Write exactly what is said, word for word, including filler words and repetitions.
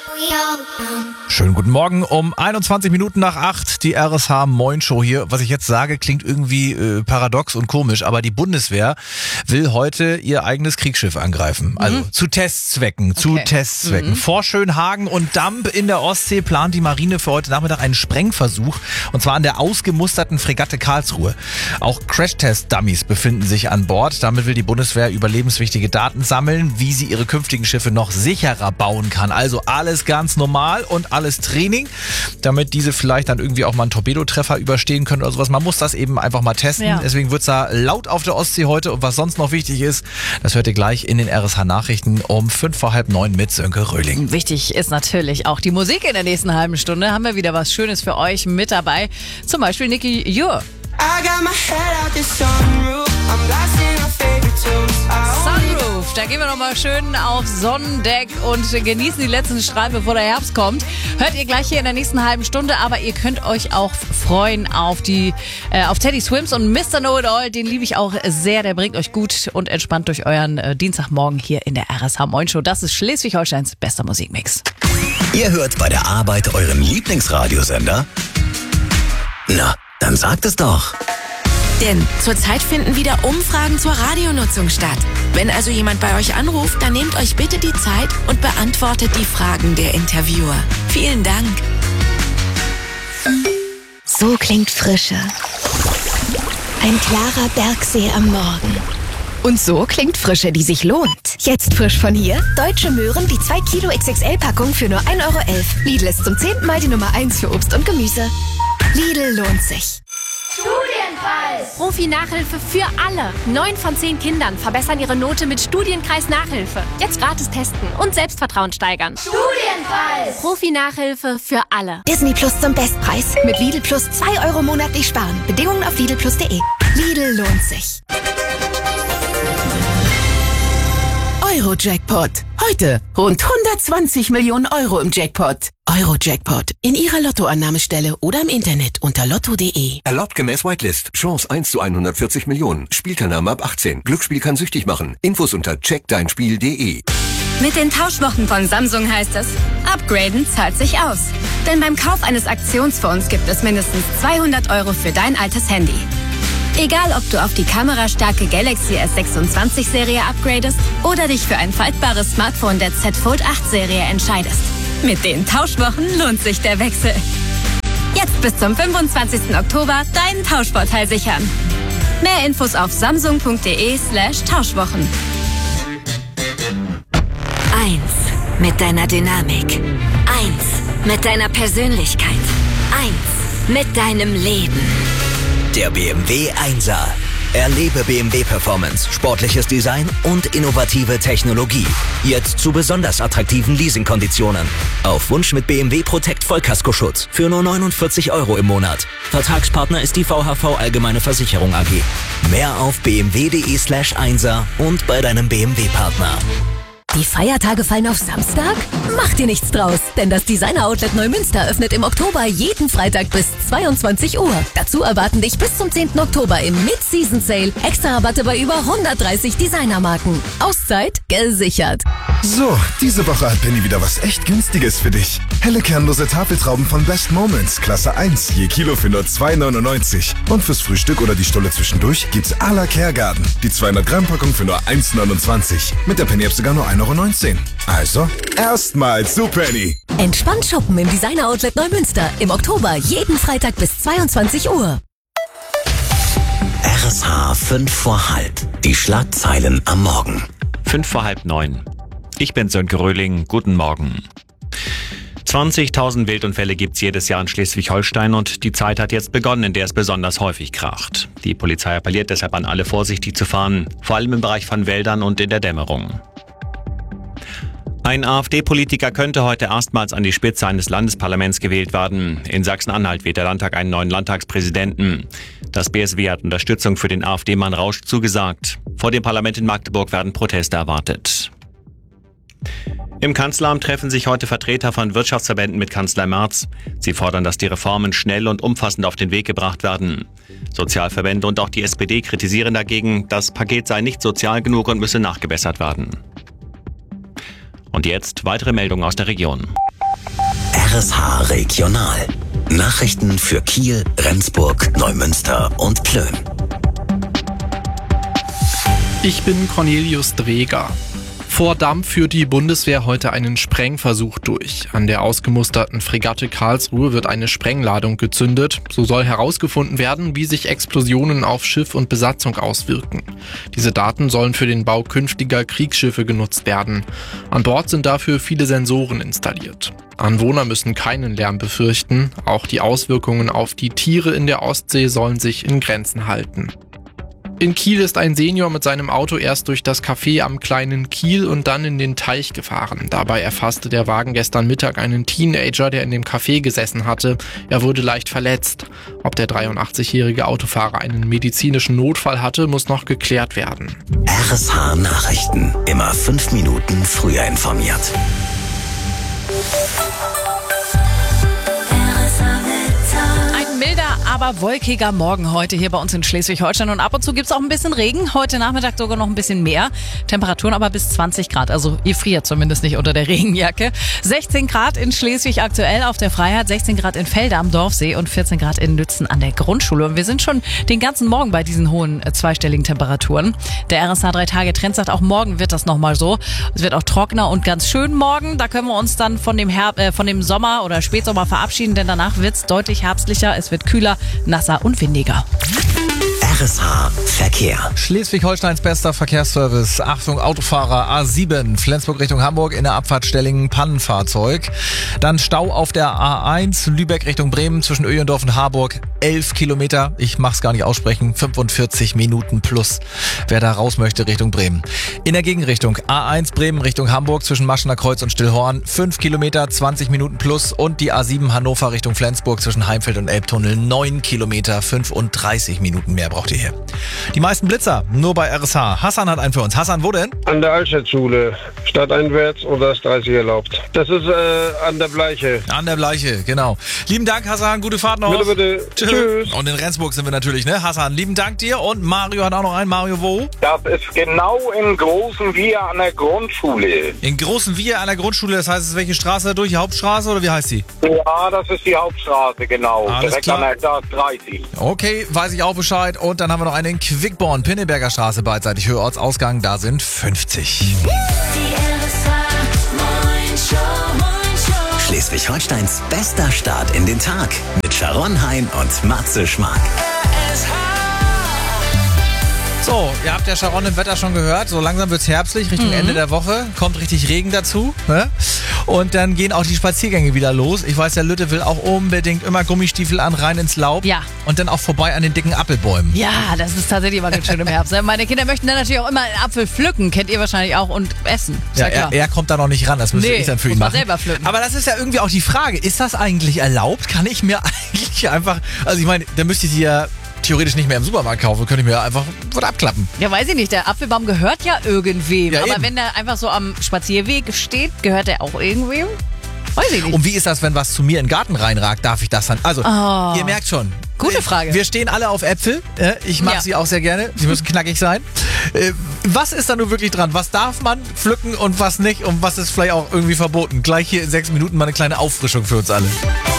Schönen guten Morgen, um einundzwanzig Minuten nach acht, die R S H Moin Show hier. Was ich jetzt sage, klingt irgendwie äh, paradox und komisch, aber die Bundeswehr will heute ihr eigenes Kriegsschiff angreifen. Also mhm. zu Testzwecken, okay. zu Testzwecken. Mhm. Vor Schönhagen und Damp in der Ostsee plant die Marine für heute Nachmittag einen Sprengversuch, und zwar an der ausgemusterten Fregatte Karlsruhe. Auch Crashtest-Dummies befinden sich an Bord. Damit will die Bundeswehr überlebenswichtige Daten sammeln, wie sie ihre künftigen Schiffe noch sicherer bauen kann. Also alles ganz normal und alles Training, damit diese vielleicht dann irgendwie auch mal einen Torpedotreffer überstehen können oder sowas. Man muss das eben einfach mal testen. Ja. Deswegen wird's da laut auf der Ostsee heute. Und was sonst noch wichtig ist, das hört ihr gleich in den R S H-Nachrichten um fünf vor halb neun mit Sönke Röhling. Wichtig ist natürlich auch die Musik in der nächsten halben Stunde. Haben wir wieder was Schönes für euch mit dabei. Zum Beispiel Nicky Jur. Sunroof, da gehen wir nochmal schön auf Sonnendeck und genießen die letzten Strahlen, bevor der Herbst kommt. Hört ihr gleich hier in der nächsten halben Stunde, aber ihr könnt euch auch freuen auf die äh, auf Teddy Swims und Mister Know-It-All. Den liebe ich auch sehr, der bringt euch gut und entspannt durch euren äh, Dienstagmorgen hier in der R S H Moin Show. Das ist Schleswig-Holsteins bester Musikmix. Ihr hört bei der Arbeit euren Lieblingsradiosender? Na, dann sagt es doch. Denn zurzeit finden wieder Umfragen zur Radionutzung statt. Wenn also jemand bei euch anruft, dann nehmt euch bitte die Zeit und beantwortet die Fragen der Interviewer. Vielen Dank. So klingt Frische. Ein klarer Bergsee am Morgen. Und so klingt Frische, die sich lohnt. Jetzt frisch von hier: Deutsche Möhren, die zwei Kilo X X L-Packung für nur ein Euro elf. Lidl ist zum zehnten Mal die Nummer eins für Obst und Gemüse. Lidl lohnt sich. Studienpreis! Profi-Nachhilfe für alle. Neun von zehn Kindern verbessern ihre Note mit Studienkreis Nachhilfe. Jetzt gratis testen und Selbstvertrauen steigern. Studienpreis! Profi-Nachhilfe für alle. Disney Plus zum Bestpreis. Mit Lidl Plus zwei Euro monatlich sparen. Bedingungen auf lidl plus punkt de. Lidl lohnt sich. Euro-Jackpot. Heute rund hundertzwanzig Millionen Euro im Jackpot. Euro-Jackpot. In Ihrer Lottoannahmestelle oder im Internet unter lotto punkt de. Erlaubt gemäß Whitelist. Chance eins zu hundertvierzig Millionen. Spielteilnahme ab achtzehn. Glücksspiel kann süchtig machen. Infos unter check dein spiel punkt de. Mit den Tauschwochen von Samsung heißt es, upgraden zahlt sich aus. Denn beim Kauf eines Aktionsfonds gibt es mindestens zweihundert Euro für dein altes Handy. Egal, ob du auf die kamerastarke Galaxy S sechsundzwanzig Serie upgradest oder dich für ein faltbares Smartphone der Z Fold acht Serie entscheidest. Mit den Tauschwochen lohnt sich der Wechsel. Jetzt bis zum fünfundzwanzigsten Oktober deinen Tauschvorteil sichern. Mehr Infos auf samsung punkt de slash Tauschwochen. Eins mit deiner Dynamik. Eins mit deiner Persönlichkeit. Eins mit deinem Leben. Der B M W Einser. Erlebe B M W Performance, sportliches Design und innovative Technologie. Jetzt zu besonders attraktiven Leasingkonditionen. Auf Wunsch mit B M W Protect Vollkaskoschutz für nur neunundvierzig Euro im Monat. Vertragspartner ist die V H V Allgemeine Versicherung A G. Mehr auf bmw punkt de slash einser und bei deinem B M W-Partner. Die Feiertage fallen auf Samstag? Mach dir nichts draus, denn das Designer-Outlet Neumünster öffnet im Oktober jeden Freitag bis zweiundzwanzig Uhr. Dazu erwarten dich bis zum zehnten Oktober im Mid-Season-Sale extra Rabatte bei über hundertdreißig Designermarken. Auszeit gesichert. So, diese Woche hat Penny wieder was echt Günstiges für dich. Helle kernlose Tafeltrauben von Best Moments, Klasse eins, je Kilo für nur zwei neunundneunzig. Und fürs Frühstück oder die Stulle zwischendurch gibt's à la Kergarten. Die zweihundert Gramm Packung für nur eins neunundzwanzig. Mit der Penny-App sogar nur ein Euro neunzehn. Also, erstmal zu Penny. Entspannt shoppen im Designer-Outlet Neumünster. Im Oktober jeden Freitag bis zweiundzwanzig Uhr. R S H fünf vor halb. Die Schlagzeilen am Morgen. fünf vor halb neun. Ich bin Sönke Röhling. Guten Morgen. zwanzigtausend Wildunfälle gibt's jedes Jahr in Schleswig-Holstein und die Zeit hat jetzt begonnen, in der es besonders häufig kracht. Die Polizei appelliert deshalb an alle, vorsichtig zu fahren, vor allem im Bereich von Wäldern und in der Dämmerung. Ein AfD-Politiker könnte heute erstmals an die Spitze eines Landesparlaments gewählt werden. In Sachsen-Anhalt wählt der Landtag einen neuen Landtagspräsidenten. Das B S W hat Unterstützung für den AfD-Mann Rausch zugesagt. Vor dem Parlament in Magdeburg werden Proteste erwartet. Im Kanzleramt treffen sich heute Vertreter von Wirtschaftsverbänden mit Kanzler Merz. Sie fordern, dass die Reformen schnell und umfassend auf den Weg gebracht werden. Sozialverbände und auch die S P D kritisieren dagegen, das Paket sei nicht sozial genug und müsse nachgebessert werden. Und jetzt weitere Meldungen aus der Region. R S H Regional. Nachrichten für Kiel, Rendsburg, Neumünster und Plön. Ich bin Cornelius Dreger. Vor Damm führt die Bundeswehr heute einen Sprengversuch durch. An der ausgemusterten Fregatte Karlsruhe wird eine Sprengladung gezündet. So soll herausgefunden werden, wie sich Explosionen auf Schiff und Besatzung auswirken. Diese Daten sollen für den Bau künftiger Kriegsschiffe genutzt werden. An Bord sind dafür viele Sensoren installiert. Anwohner müssen keinen Lärm befürchten. Auch die Auswirkungen auf die Tiere in der Ostsee sollen sich in Grenzen halten. In Kiel ist ein Senior mit seinem Auto erst durch das Café am Kleinen Kiel und dann in den Teich gefahren. Dabei erfasste der Wagen gestern Mittag einen Teenager, der in dem Café gesessen hatte. Er wurde leicht verletzt. Ob der dreiundachtzigjährige Autofahrer einen medizinischen Notfall hatte, muss noch geklärt werden. R S H Nachrichten. Immer fünf Minuten früher informiert. Milder, aber wolkiger Morgen heute hier bei uns in Schleswig-Holstein und ab und zu gibt's auch ein bisschen Regen. Heute Nachmittag sogar noch ein bisschen mehr. Temperaturen aber bis zwanzig Grad, also ihr friert zumindest nicht unter der Regenjacke. sechzehn Grad in Schleswig aktuell auf der Freiheit, sechzehn Grad in Felder am Dorfsee und vierzehn Grad in Lützen an der Grundschule. Und wir sind schon den ganzen Morgen bei diesen hohen äh, zweistelligen Temperaturen. Der R S H drei Tage Trend sagt, auch morgen wird das nochmal so. Es wird auch trockener und ganz schön morgen. Da können wir uns dann von dem, Herb, äh, von dem Sommer oder Spätsommer verabschieden, denn danach wird's deutlich herbstlicher. Es wird kühler, nasser und windiger. R S H Verkehr. Schleswig-Holsteins bester Verkehrsservice. Achtung, Autofahrer A sieben, Flensburg Richtung Hamburg, in der Abfahrt Stellingen, Pannenfahrzeug. Dann Stau auf der A eins, Lübeck Richtung Bremen, zwischen Öhlendorf und Harburg, elf Kilometer. Ich mach's gar nicht aussprechen, fünfundvierzig Minuten plus, wer da raus möchte Richtung Bremen. In der Gegenrichtung A eins, Bremen Richtung Hamburg, zwischen Maschener Kreuz und Stillhorn, fünf Kilometer, zwanzig Minuten plus. Und die A sieben, Hannover Richtung Flensburg, zwischen Heimfeld und Elbtunnel, neun Kilometer, fünfunddreißig Minuten mehr braucht ihr hier. Die meisten Blitzer nur bei R S H. Hassan hat einen für uns. Hassan, wo denn? An der Altstadtschule. Stadteinwärts oder ist dreißig erlaubt? Das ist äh, an der Bleiche. An der Bleiche, genau. Lieben Dank, Hassan. Gute Fahrt noch. Bitte, bitte. Tschüss. Tschüss. Und in Rendsburg sind wir natürlich, ne? Hassan, lieben Dank dir. Und Mario hat auch noch einen. Mario, wo? Das ist genau in Großen Wir an der Grundschule. In Großen Wir an der Grundschule, das heißt, es ist welche Straße durch? Die Hauptstraße oder wie heißt die? Ja, das ist die Hauptstraße, genau. Alles direkt klar. an der A dreißig. Okay, weiß ich auch Bescheid. Und dann haben wir noch einen in Quickborn, Pinneberger Straße, beidseitig Höheortsausgang, da sind fünfzig. Schleswig-Holsteins bester Start in den Tag mit Sharon Hein und Matze Schmark. So, ihr habt ja Sharon im Wetter schon gehört. So langsam wird's herbstlich, Richtung Mhm. Ende der Woche. Kommt richtig Regen dazu. Ne? Und dann gehen auch die Spaziergänge wieder los. Ich weiß, der Lütte will auch unbedingt immer Gummistiefel an, rein ins Laub. Ja. Und dann auch vorbei an den dicken Apfelbäumen. Ja, das ist tatsächlich immer ganz schön im Herbst. Meine Kinder möchten dann natürlich auch immer einen Apfel pflücken. Kennt ihr wahrscheinlich auch. Und essen. Ist Ja, ja, er, klar. er kommt da noch nicht ran. Das müsste Nee, ich dann für muss ihn man machen. selber pflücken. Aber das ist ja irgendwie auch die Frage. Ist das eigentlich erlaubt? Kann ich mir eigentlich einfach... Also ich meine, da müsste ich die ja theoretisch nicht mehr im Supermarkt kaufen. Könnte ich mir einfach was abklappen. Ja, weiß ich nicht. Der Apfelbaum gehört ja irgendwem. Ja, aber eben. wenn der einfach so am Spazierweg steht, gehört der auch irgendwem? Weiß ich nicht. Und wie ist das, wenn was zu mir in den Garten reinragt? Darf ich das dann? Also, Oh. ihr merkt schon. Gute Frage. Wir stehen alle auf Äpfel. Äh, Ich mag Ja. sie auch sehr gerne. Sie müssen knackig sein. Äh, Was ist da nun wirklich dran? Was darf man pflücken und was nicht? Und was ist vielleicht auch irgendwie verboten? Gleich hier in sechs Minuten mal eine kleine Auffrischung für uns alle.